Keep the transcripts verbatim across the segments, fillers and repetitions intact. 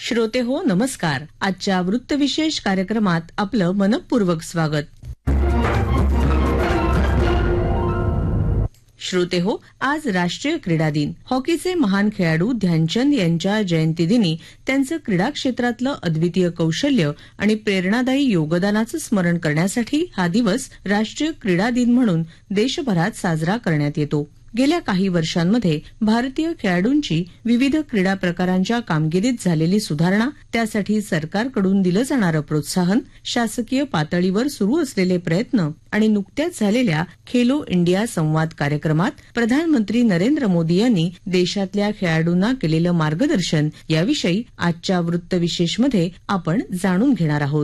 श्रोते हो नमस्कार. आजच्या वृत्तविशेष कार्यक्रमात आपलं मनपूर्वक स्वागत. श्रोते हो, आज राष्ट्रीय क्रीडा दिन. हॉकीचे महान खेळाडू ध्यानचंद यांच्या जयंतीदिनी त्यांचं क्रीडा क्षेत्रातलं अद्वितीय कौशल्य आणि प्रेरणादायी योगदानाचं स्मरण करण्यासाठी हा दिवस राष्ट्रीय क्रीडा दिन म्हणून देशभरात साजरा करण्यात येतो. गेल्या काही वर्षांमध्ये भारतीय खेळाडूंची विविध क्रीडा प्रकारांच्या कामगिरीत झालेली सुधारणा, त्यासाठी सरकारकडून दिलं जाणारं प्रोत्साहन, शासकीय पातळीवर सुरू असलेले प्रयत्न आणि नुकत्याच झालेल्या खेलो इंडिया संवाद कार्यक्रमात प्रधानमंत्री नरेंद्र मोदी यांनी देशातल्या खेळाडूंना केलेलं मार्गदर्शन याविषयी आजच्या वृत्तविशेषमध्ये आपण जाणून घेणार आहोत.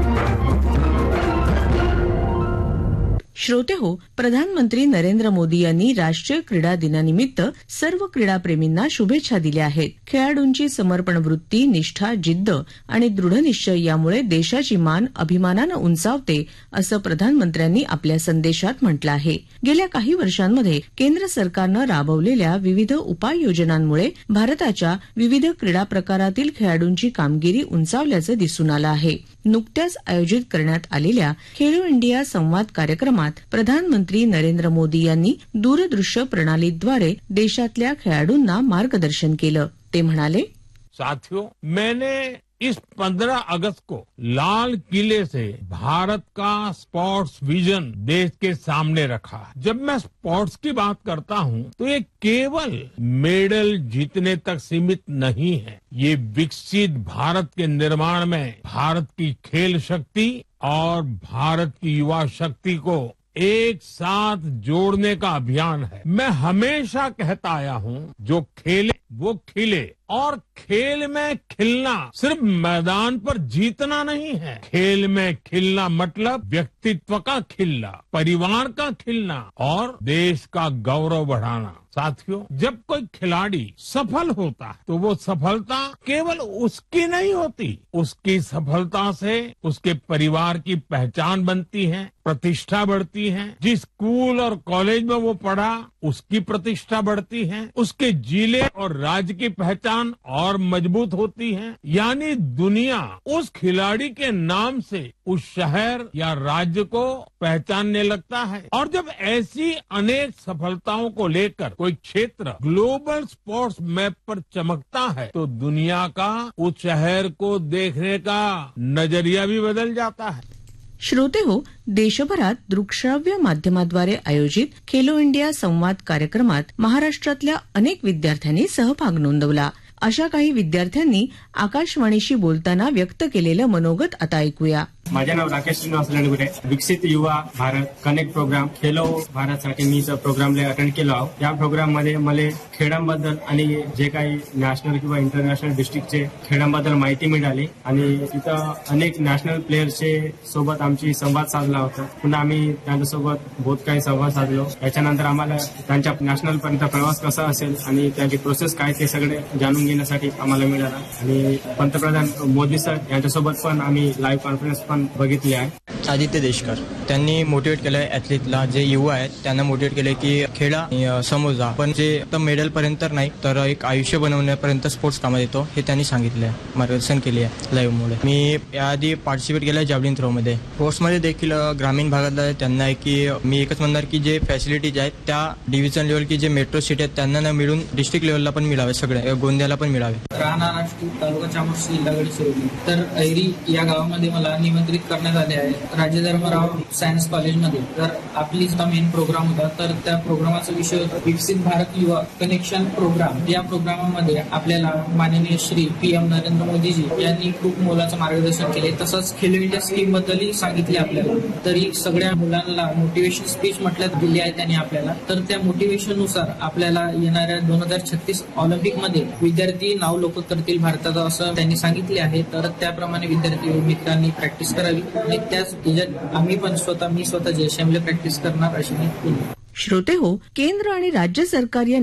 श्रोते हो, प्रधानमंत्री नरेंद्र मोदी यांनी राष्ट्रीय क्रीडा दिनानिमित्त सर्व क्रीडाप्रेमींना शुभेच्छा दिल्या आहेत. खेळाडूंची समर्पण वृत्ती, निष्ठा, जिद्द आणि दृढनिश्चय यामुळे देशाची मान अभिमानानं उंचावते, असं प्रधानमंत्र्यांनी आपल्या संदेशात म्हटलं आहे. गेल्या काही वर्षांमध्ये केंद्र सरकारनं राबवलेल्या विविध उपाययोजनांमुळे भारताच्या विविध क्रीडा प्रकारातील खेळाडूंची कामगिरी उंचावल्याचं दिसून आलं आहे. नुकत्याच आयोजित करण्यात आलेल्या खेलो इंडिया संवाद कार्यक्रमात प्रधानमंत्री नरेंद्र मोदी यांनी दूरदृश्य प्रणालीद्वारे देशातल्या खेळाडूंना मार्गदर्शन केलं. ते म्हणाले, साथियों, मैंने इस पंद्रह अगस्त को लाल किले से भारत का स्पोर्ट्स विजन देश के सामने रखा. जब मैं स्पोर्ट्स की बात करता हूं तो ये केवल मेडल जीतने तक सीमित नहीं है. ये विकसित भारत के निर्माण में भारत की खेल शक्ति और भारत की युवा शक्ति को एक साथ जोड़ने का अभियान है. मैं हमेशा कहता आया हूं, जो खेले वो खिले, और खेल में खिलना सिर्फ मैदान पर जीतना नहीं है. खेल में खिलना मतलब व्यक्तित्व का खिलना, परिवार का खिलना और देश का गौरव बढ़ाना. साथियों, जब कोई खिलाड़ी सफल होता है तो वो सफलता केवल उसकी नहीं होती, उसकी सफलता से उसके परिवार की पहचान बनती है, प्रतिष्ठा बढ़ती है. जिस स्कूल और कॉलेज में वो पढ़ा उसकी प्रतिष्ठा बढ़ती है, उसके जिले और राज्य की पहचान और मजबूत होती है. यानी दुनिया उस खिलाड़ी के नाम से उस शहर या राज्य को पहचानने लगता है. और जब ऐसी अनेक सफलताओं को लेकर कोई क्षेत्र ग्लोबल स्पोर्ट्स मैप पर चमकता है तो दुनिया का उस शहर को देखने का नजरिया भी बदल जाता है. श्रोते हो, देशभरात दृकश्राव्य माध्यमाद्वारे आयोजित खेलो इंडिया संवाद कार्यक्रमात महाराष्ट्रातल्या अनेक विद्यार्थ्यांनी सहभाग नोंदवला. अशा काही विद्यार्थ्यांनी आकाशवाणीशी बोलताना व्यक्त केलेलं मनोगत आता ऐकूया. माझे नाव राकेश श्रीनिवास लंडगुरे. विकसित युवा भारत कनेक्ट प्रोग्राम खेलो भारतसाठी मी प्रोग्रामला अटेंड केलो आहो. या प्रोग्राम मध्ये मला खेळांबद्दल आणि जे काही नॅशनल किंवा इंटरनॅशनल डिस्ट्रिक्टचे खेळांबद्दल माहिती मिळाली आणि तिथं अनेक नॅशनल प्लेयर्सचे सोबत आमची संवाद साधला होता. पुन्हा आम्ही त्यांच्यासोबत बहुत काही संवाद साधलो. याच्यानंतर आम्हाला त्यांच्या नॅशनल पर्यंत प्रवास कसा असेल आणि त्यांची प्रोसेस काय ते सगळे जाणून घेण्यासाठी आम्हाला मिळाला. आणि पंतप्रधान मोदी सर यांच्यासोबत पण आम्ही लाईव्ह कॉन्फरन्स पण बघितली आहे. आदित्य देशकर त्यांनी मोटिवेट केलंय ऍथलीटला, जे युवा आहेत त्यांना मोटिवेट केलंय की खेळा समोर जा, पण जे मेडल पर्यंत नाही तर एक आयुष्य बनवण्यापर्यंत स्पोर्ट्स कामात येतो हे त्यांनी सांगितलंय, मार्गदर्शन केले आहे लाईव्ह मुळे. मी याआधी पार्टिसिपेट केलंय जॅव्हलिन थ्रो मध्ये. स्पोर्ट्समध्ये देखील ग्रामीण भागातला त्यांना आहे की मी एकच म्हणणार की जे फॅसिलिटीज आहेत त्या डिव्हिजन लेवल की जे मेट्रो सिटी आहेत त्यांना न मिळून डिस्ट्रिक्ट लेवलला पण मिळावे, सगळे गोंदियाला पण मिळावे. राहणार राष्ट्रीय तालुका चामोर्शी जिल्हागड शिरोली. तर ऐरी या गावामध्ये मला निमंत्रित करण्यात आले आहे राजधर्मराव सायन्स कॉलेजमध्ये. तर आपली मेन प्रोग्राम होता, तर त्या प्रोग्रामाचा विषय होता विकसित भारत युवा कनेक्शन प्रोग्राम. या प्रोग्रामामध्ये आपल्याला माननीय श्री पी एम नरेंद्र मोदीजी यांनी खूप मोलाचं मार्गदर्शन केले. तसंच खेलो इंडिया स्कीम बद्दलही सांगितले आपल्याला. तरी सगळ्या मुलांना मोटिवेशन स्पीच म्हटल्यात दिली आहे त्यांनी आपल्याला. तर त्या मोटिवेशन नुसार आपल्याला येणाऱ्या दोन हजार छत्तीस ऑलिम्पिकमध्ये विद्यार्थी नाव लोक करतील भारताचं, असं त्यांनी सांगितले आहे. तर त्याप्रमाणे विद्यार्थी मित्रांनी प्रॅक्टिस करावी आणि त्याच आम्ही पण स्वतः मी स्वतः जयशंभरला प्रॅक्टिस करणार अशी मी. श्रोते हो, केंद्र आणि राज्य सरकार